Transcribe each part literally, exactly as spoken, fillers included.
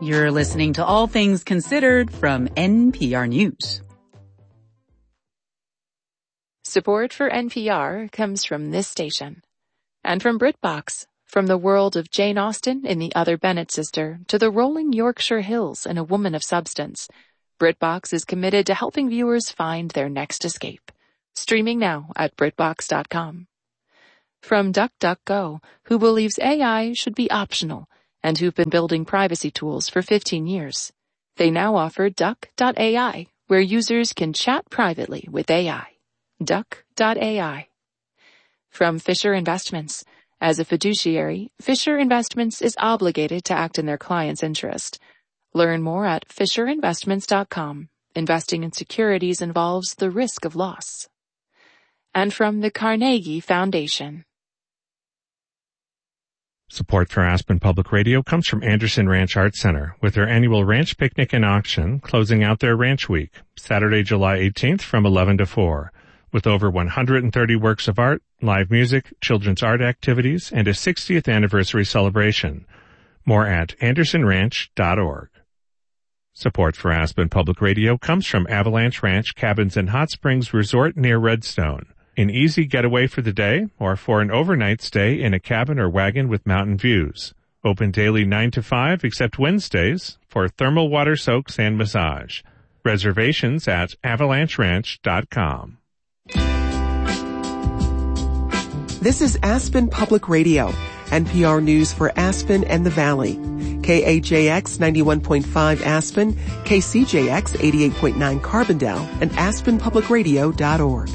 You're listening to All Things Considered from N P R News. Support for N P R comes from this station. And from BritBox, from the world of Jane Austen in The Other Bennet Sister to the rolling Yorkshire Hills in A Woman of Substance, BritBox is committed to helping viewers find their next escape. Streaming now at BritBox dot com. From DuckDuckGo, who believes A I should be optional and who've been building privacy tools for fifteen years. They now offer Duck dot A I, where users can chat privately with A I. Duck dot A I. From Fisher Investments. As a fiduciary, Fisher Investments is obligated to act in their client's interest. Learn more at Fisher Investments dot com. Investing in securities involves the risk of loss. And from the Carnegie Foundation. Support for Aspen Public Radio comes from Anderson Ranch Art Center with their annual Ranch Picnic and Auction closing out their Ranch Week, Saturday, July eighteenth from eleven to four. With over one hundred thirty works of art, live music, children's art activities, and a sixtieth anniversary celebration. More at anderson ranch dot org. Support for Aspen Public Radio comes from Avalanche Ranch Cabins and Hot Springs Resort near Redstone. An easy getaway for the day or for an overnight stay in a cabin or wagon with mountain views. Open daily nine to five except Wednesdays for thermal water soaks and massage. Reservations at avalanche ranch dot com. This is Aspen Public Radio, N P R News for Aspen and the Valley. K A J X ninety-one point five Aspen, K C J X eighty-eight point nine Carbondale, and aspen public radio dot org.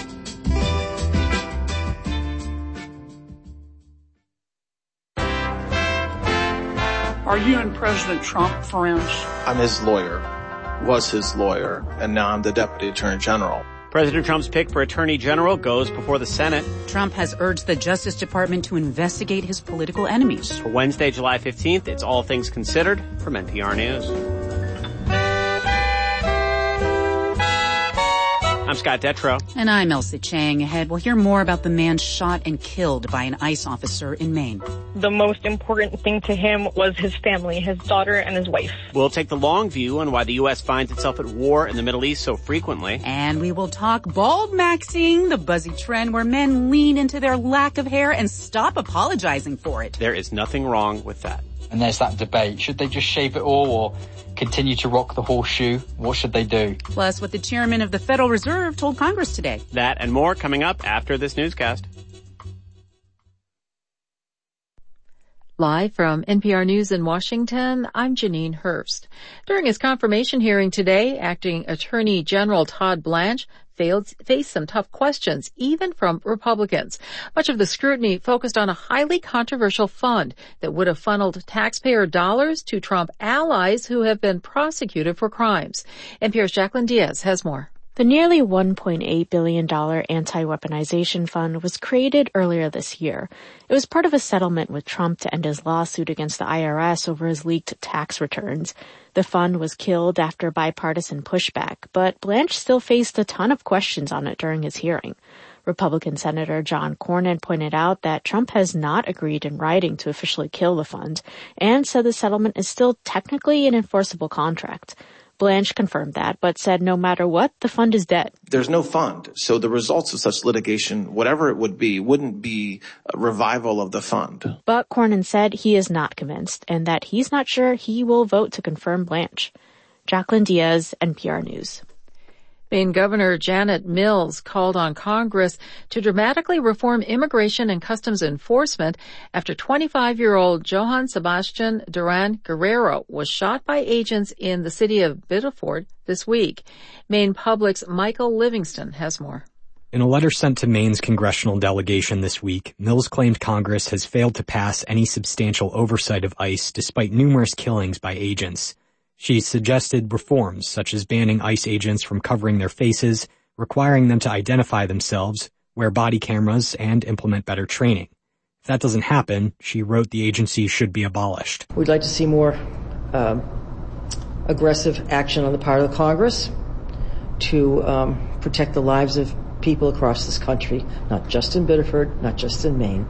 Are you and President Trump friends? I'm his lawyer, was his lawyer, and now I'm the Deputy Attorney General. President Trump's pick for Attorney General goes before the Senate. Trump has urged the Justice Department to investigate his political enemies. For Wednesday, July fifteenth, it's All Things Considered from N P R News. I'm Scott Detrow. And I'm Elsa Chang. Ahead, we'll hear more about the man shot and killed by an ICE officer in Maine. The most important thing to him was his family, his daughter and his wife. We'll take the long view on why the U S finds itself at war in the Middle East so frequently. And we will talk bald maxing, the buzzy trend where men lean into their lack of hair and stop apologizing for it. There is nothing wrong with that. And there's that debate. Should they just shape it all or continue to rock the horseshoe? What should they do? Plus, what the chairman of the Federal Reserve told Congress today. That and more coming up after this newscast. Live from N P R News in Washington, I'm Janine Hurst. During his confirmation hearing today, Acting Attorney General Todd Blanche faced some tough questions, even from Republicans. Much of the scrutiny focused on a highly controversial fund that would have funneled taxpayer dollars to Trump allies who have been prosecuted for crimes. N P R's Jacqueline Diaz has more. The nearly one point eight billion dollars anti-weaponization fund was created earlier this year. It was part of a settlement with Trump to end his lawsuit against the I R S over his leaked tax returns. The fund was killed after bipartisan pushback, but Blanche still faced a ton of questions on it during his hearing. Republican Senator John Cornyn pointed out that Trump has not agreed in writing to officially kill the fund and said the settlement is still technically an enforceable contract. Blanche confirmed that, but said no matter what, the fund is dead. There's no fund, so the results of such litigation, whatever it would be, wouldn't be a revival of the fund. But Cornyn said he is not convinced and that he's not sure he will vote to confirm Blanche. Jacqueline Diaz, N P R News. Maine Governor Janet Mills called on Congress to dramatically reform immigration and customs enforcement after twenty-five-year-old Johann Sebastian Duran Guerrero was shot by agents in the city of Biddeford this week. Maine Public's Michael Livingston has more. In a letter sent to Maine's congressional delegation this week, Mills claimed Congress has failed to pass any substantial oversight of ICE despite numerous killings by agents. She suggested reforms such as banning ICE agents from covering their faces, requiring them to identify themselves, wear body cameras, and implement better training. If that doesn't happen, she wrote the agency should be abolished. We'd like to see more um, aggressive action on the part of the Congress to um, protect the lives of people across this country, not just in Biddeford, not just in Maine,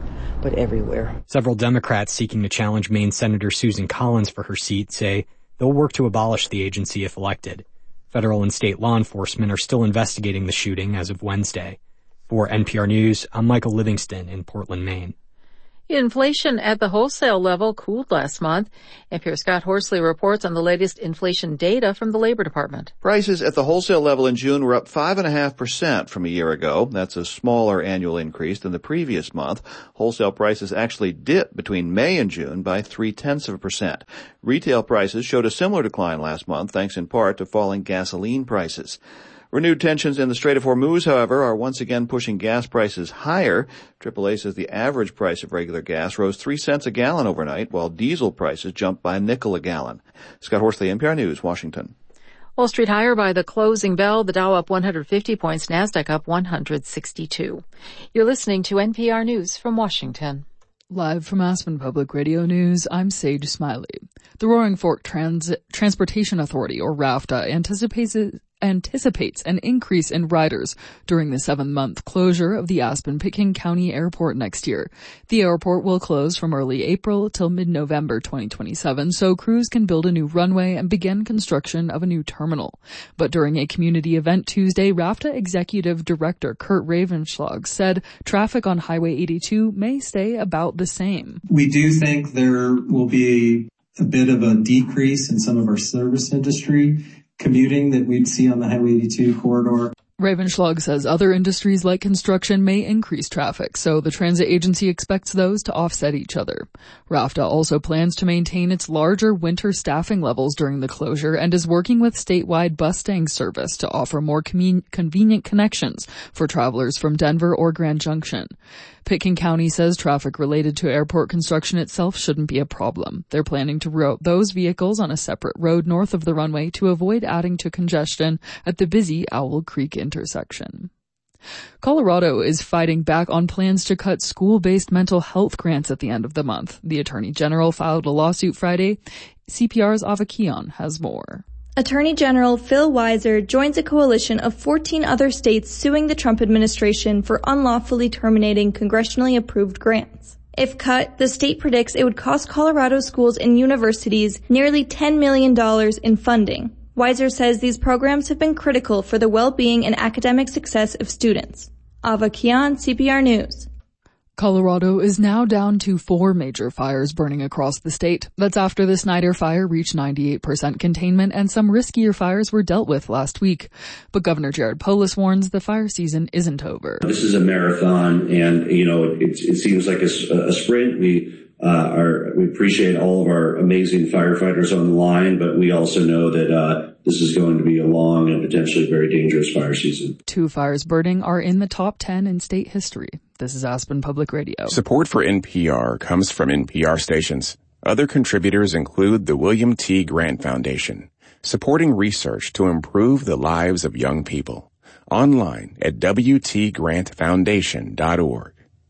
but everywhere. Several Democrats seeking to challenge Maine Senator Susan Collins for her seat say they'll work to abolish the agency if elected. Federal and state law enforcement are still investigating the shooting as of Wednesday. For N P R News, I'm Michael Livingston in Portland, Maine. Inflation at the wholesale level cooled last month. N P R's Scott Horsley reports on the latest inflation data from the Labor Department. Prices at the wholesale level in June were up five point five percent from a year ago. That's a smaller annual increase than the previous month. Wholesale prices actually dipped between May and June by three-tenths of a percent. Retail prices showed a similar decline last month, thanks in part to falling gasoline prices. Renewed tensions in the Strait of Hormuz, however, are once again pushing gas prices higher. triple A says the average price of regular gas rose three cents a gallon overnight, while diesel prices jumped by a nickel a gallon. Scott Horsley, N P R News, Washington. Wall Street higher by the closing bell. The Dow up one hundred fifty points, NASDAQ up one hundred sixty-two. You're listening to N P R News from Washington. Live from Aspen Public Radio News, I'm Sage Smiley. The Roaring Fork Trans- Transportation Authority, or RAFTA, anticipates anticipates an increase in riders during the seven-month closure of the Aspen-Pitkin County Airport next year. The airport will close from early April till mid-November twenty twenty-seven, so crews can build a new runway and begin construction of a new terminal. But during a community event Tuesday, RAFTA Executive Director Kurt Ravenschlag said traffic on Highway eighty-two may stay about the same. We do think there will be a bit of a decrease in some of our service industry commuting that we'd see on the Highway eighty-two corridor. Ravenschlag says other industries like construction may increase traffic, so the transit agency expects those to offset each other. RAFTA also plans to maintain its larger winter staffing levels during the closure and is working with statewide Bustang service to offer more com- convenient connections for travelers from Denver or Grand Junction. Pitkin County says traffic related to airport construction itself shouldn't be a problem. They're planning to route those vehicles on a separate road north of the runway to avoid adding to congestion at the busy Owl Creek intersection. Colorado is fighting back on plans to cut school-based mental health grants at the end of the month. The Attorney General filed a lawsuit Friday. C P R's Ava Kian has more. Attorney General Phil Weiser joins a coalition of fourteen other states suing the Trump administration for unlawfully terminating congressionally approved grants. If cut, the state predicts it would cost Colorado schools and universities nearly ten million dollars in funding. Weiser says these programs have been critical for the well-being and academic success of students. Ava Kian, C P R News. Colorado is now down to four major fires burning across the state. That's after the Snyder Fire reached ninety-eight percent containment and some riskier fires were dealt with last week. But Governor Jared Polis warns the fire season isn't over. This is a marathon, and, you know, it, it seems like a, a sprint. We uh, are, we appreciate all of our amazing firefighters on the line, but we also know that uh, this is going to be a long and potentially very dangerous fire season. Two fires burning are in the top ten in state history. This is Aspen Public Radio. Support for N P R comes from N P R stations. Other contributors include the William T. Grant Foundation, supporting research to improve the lives of young people. Online at w t grant foundation dot org.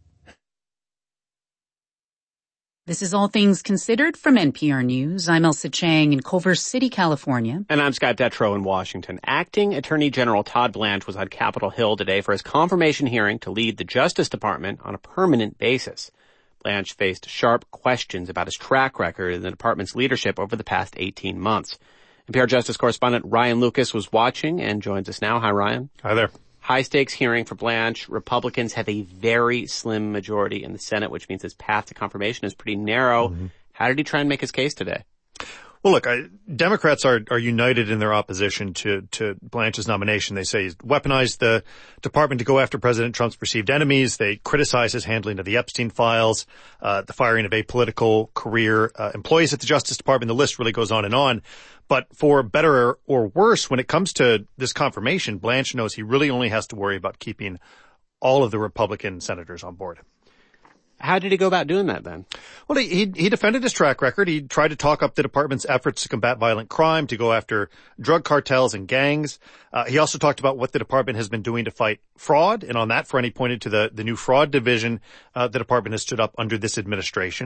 This is All Things Considered from N P R News. I'm Elsa Chang in Culver City, California. And I'm Scott Detrow in Washington. Acting Attorney General Todd Blanche was on Capitol Hill today for his confirmation hearing to lead the Justice Department on a permanent basis. Blanche faced sharp questions about his track record in the department's leadership over the past eighteen months. N P R Justice correspondent Ryan Lucas was watching and joins us now. Hi, Ryan. Hi there. High-stakes hearing for Blanche. Republicans have a very slim majority in the Senate, which means his path to confirmation is pretty narrow. Mm-hmm. How did he try and make his case today? Well, look, I, Democrats are, are united in their opposition to, to Blanche's nomination. They say he's weaponized the department to go after President Trump's perceived enemies. They criticize his handling of the Epstein files, uh, the firing of apolitical career uh, employees at the Justice Department. The list really goes on and on. But for better or worse, when it comes to this confirmation, Blanche knows he really only has to worry about keeping all of the Republican senators on board. How did he go about doing that then? Well, he, he he defended his track record. He tried to talk up the department's efforts to combat violent crime, to go after drug cartels and gangs. Uh, he also talked about what the department has been doing to fight fraud. And on that front, he pointed to the, the new fraud division uh, the department has stood up under this administration.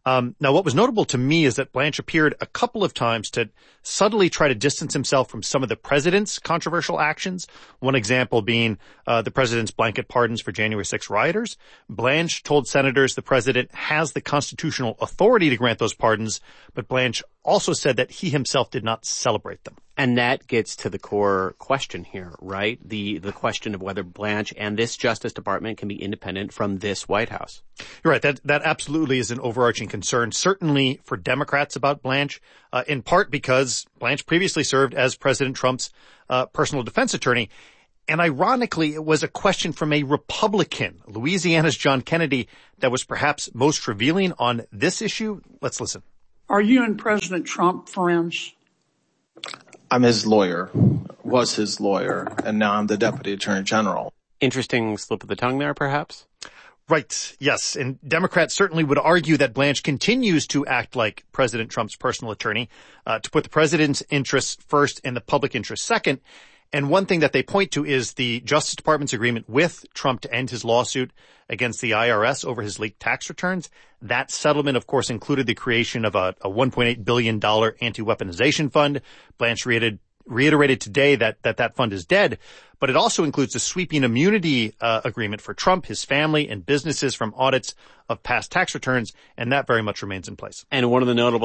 Um, now, what was notable to me is that Blanch appeared a couple of times to subtly try to distance himself from some of the president's controversial actions. One example being uh, the president's blanket pardons for January sixth rioters. Blanch told senators the president has the constitutional authority to grant those pardons, but Blanch also said that he himself did not celebrate them. And that gets to the core question here, right? The the question of whether Blanch and this Justice Department can be independent from this White House. You're right. That that absolutely is an overarching concern, certainly for Democrats about Blanch, uh, in part because Blanch previously served as President Trump's uh, personal defense attorney. And ironically, it was a question from a Republican, Louisiana's John Kennedy, that was perhaps most revealing on this issue. Let's listen. Are you and President Trump friends? I'm his lawyer, was his lawyer, and now I'm the Deputy Attorney General. Interesting slip of the tongue there, perhaps? Right, yes. And Democrats certainly would argue that Blanch continues to act like President Trump's personal attorney, uh, to put the president's interests first and the public interest second. And one thing that they point to is the Justice Department's agreement with Trump to end his lawsuit against the I R S over his leaked tax returns. That settlement, of course, included the creation of a, a one point eight billion dollars anti-weaponization fund. Blanch reiterated, reiterated today that, that that fund is dead, but it also includes a sweeping immunity uh, agreement for Trump, his family, and businesses from audits of past tax returns, and that very much remains in place. And one of the notable